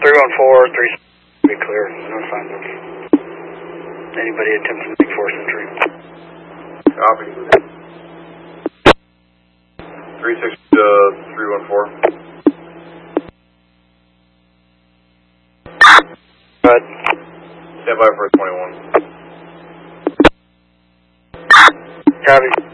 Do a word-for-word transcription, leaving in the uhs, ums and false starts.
three one four, three be clear. No signs of anybody attempting to make force entry. Copy. three six to three one four. Go ahead. Stand by for twenty-one. Copy.